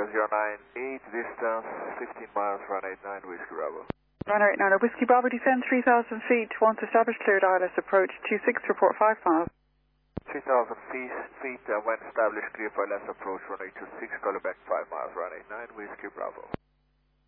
0998, distance 15 miles, run 89, Whiskey Bravo. Runner 89, Whiskey Bravo, descend 3,000 feet. Once established, cleared ILS approach 26, report 5 miles. 3,000 feet, when established, clear for ILS approach, runway 26, call back 5 miles, run 89, Whiskey Bravo.